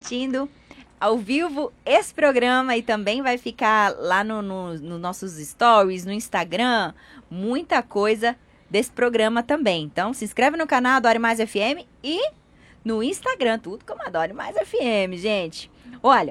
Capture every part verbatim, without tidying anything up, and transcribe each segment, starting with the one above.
assistindo ao vivo esse programa e também vai ficar lá no, no, no nossos stories, no Instagram, muita coisa desse programa também. Então, se inscreve no canal Adore Mais F M e no Instagram, tudo como Adore Mais F M, gente. Olha,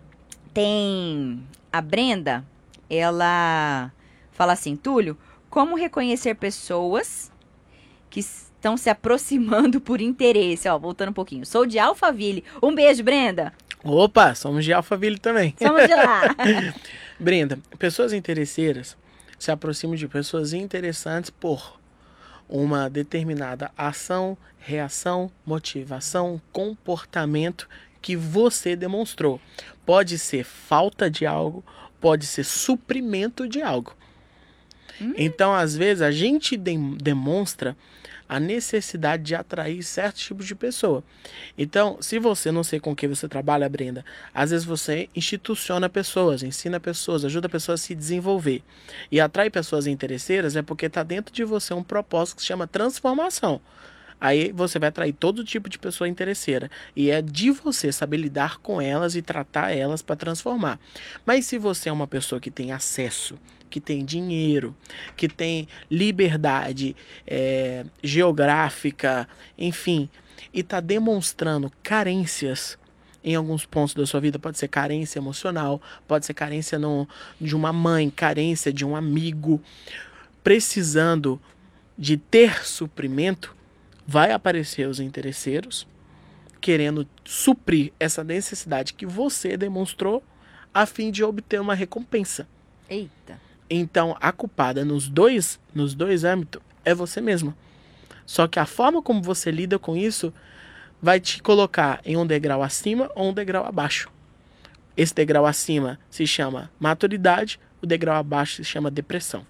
tem a Brenda, ela fala assim, Túlio, como reconhecer pessoas que estão se aproximando por interesse? Ó, voltando um pouquinho. Sou de Alphaville. Um beijo, Brenda. Opa, somos de Alphaville também. Somos de lá. Brenda, pessoas interesseiras se aproximam de pessoas interessantes por uma determinada ação, reação, motivação, comportamento que você demonstrou. Pode ser falta de algo, pode ser suprimento de algo. Hum. Então, às vezes, a gente de- demonstra a necessidade de atrair certos tipos de pessoa. Então, se você não sei com quem você trabalha, Brenda, às vezes você instituciona pessoas, ensina pessoas, ajuda pessoas a se desenvolver. E atrai pessoas interesseiras é porque está dentro de você um propósito que se chama transformação. Aí você vai atrair todo tipo de pessoa interesseira. E é de você saber lidar com elas e tratar elas para transformar. Mas se você é uma pessoa que tem acesso, que tem dinheiro, que tem liberdade é, geográfica, enfim, e está demonstrando carências em alguns pontos da sua vida, pode ser carência emocional, pode ser carência no, de uma mãe, carência de um amigo, precisando de ter suprimento, vai aparecer os interesseiros querendo suprir essa necessidade que você demonstrou a fim de obter uma recompensa. Eita. Então, a culpada nos dois, nos dois âmbitos é você mesma. Só que a forma como você lida com isso vai te colocar em um degrau acima ou um degrau abaixo. Esse degrau acima se chama maturidade, o degrau abaixo se chama depressão.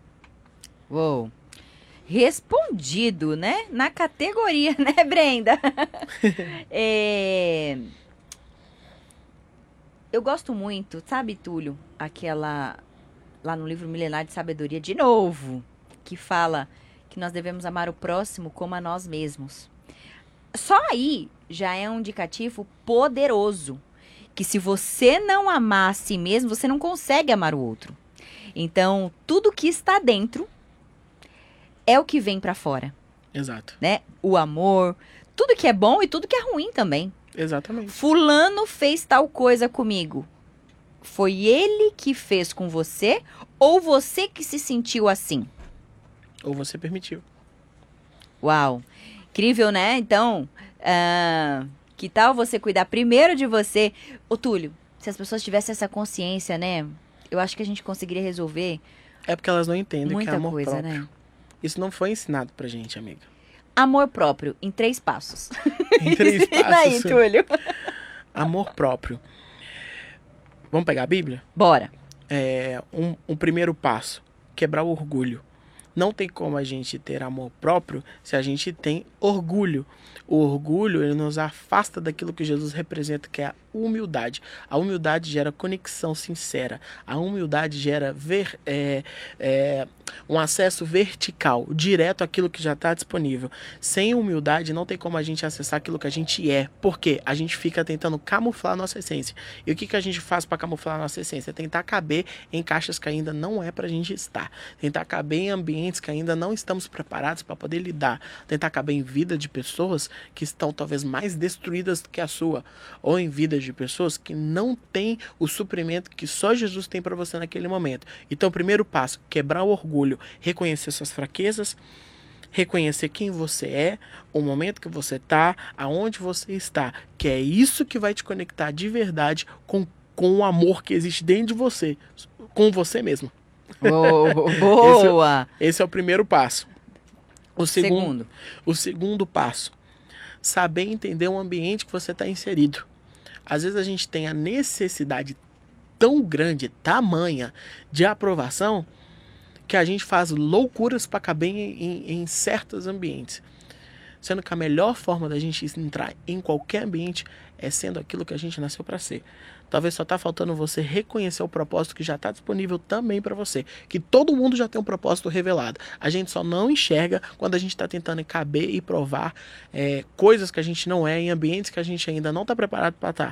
Uou. Respondido, né? Na categoria, né, Brenda? é... Eu gosto muito, sabe, Túlio? Aquela... lá no livro Milenar de Sabedoria, de novo, que fala que nós devemos amar o próximo como a nós mesmos. Só aí já é um indicativo poderoso, que se você não amar a si mesmo, você não consegue amar o outro. Então, tudo que está dentro é o que vem para fora. Exato. Né? O amor, tudo que é bom e tudo que é ruim também. Exatamente. Fulano fez tal coisa comigo. Foi ele que fez com você ou você que se sentiu assim? Ou você permitiu. Uau! Incrível, né? Então, uh, que tal você cuidar primeiro de você? Ô, Túlio, se as pessoas tivessem essa consciência, né? Eu acho que a gente conseguiria resolver É porque elas não entendem muita que é amor coisa, próprio. né? Isso não foi ensinado pra gente, amiga. Amor próprio, em três passos. Em três Ensina passos. aí, Túlio. Amor próprio. Vamos pegar a Bíblia? Bora. É, um, um primeiro passo, quebrar o orgulho. Não tem como a gente ter amor próprio se a gente tem orgulho. O orgulho, ele nos afasta daquilo que Jesus representa, que é a humildade. A humildade gera conexão sincera. A humildade gera ver, é, é, um acesso vertical, direto àquilo que já está disponível. Sem humildade, não tem como a gente acessar aquilo que a gente é. Por quê? A gente fica tentando camuflar a nossa essência. E o que, que a gente faz para camuflar a nossa essência? É tentar caber em caixas que ainda não é para a gente estar. Tentar caber em ambientes que ainda não estamos preparados para poder lidar. Tentar caber em vida de pessoas que estão talvez mais destruídas do que a sua. Ou em vidas de pessoas que não têm o suprimento que só Jesus tem para você naquele momento. Então, primeiro passo, quebrar o orgulho, reconhecer suas fraquezas, reconhecer quem você é, o momento que você está, aonde você está, que é isso que vai te conectar de verdade com, com o amor que existe dentro de você, com você mesmo. Oh, boa! Esse é, esse é o primeiro passo. O segundo, Segundo. o segundo passo, saber entender o ambiente que você está inserido. Às vezes a gente tem a necessidade tão grande, tamanha, de aprovação, que a gente faz loucuras para caber em, em, em certos ambientes. Sendo que a melhor forma da gente entrar em qualquer ambiente é sendo aquilo que a gente nasceu para ser. Talvez só está faltando você reconhecer o propósito que já está disponível também para você. Que todo mundo já tem um propósito revelado. A gente só não enxerga quando a gente está tentando caber e provar é, coisas que a gente não é em ambientes que a gente ainda não está preparado para estar.